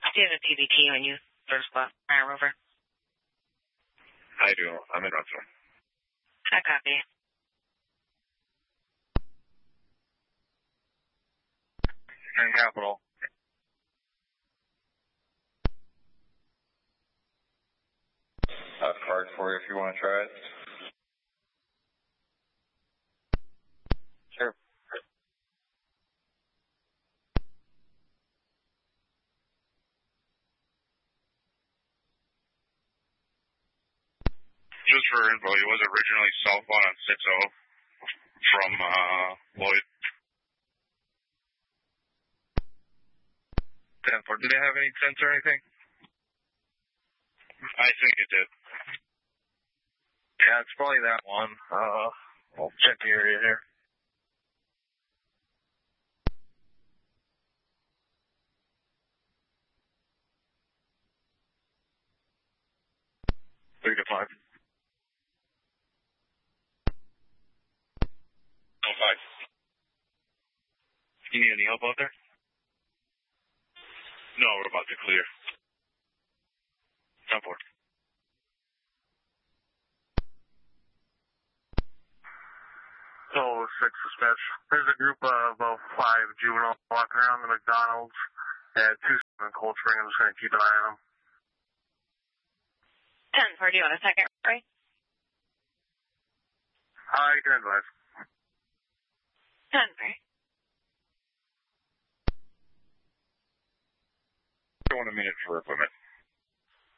Do you have a PBT when you first bought Fire Rover? I do. I'm in Russell. I copy. And Capital. Card for you if you want to try it. Sure. Just for info, he was originally southbound on 60 from Lloyd. 10-4. Did they have any tents or anything? I think it did. Yeah, it's probably that one. I'll check the area here. Three to 5. Oh, 5. You need any help out there? No, we're about to clear. 10-4. So, 6 dispatch. There's a group of about 5 juveniles walking around the McDonald's at 2 in Cold Spring. I'm just going to keep an eye on them. 10-4, do you want a second, right? You can advise. 10-4. I want a minute for equipment.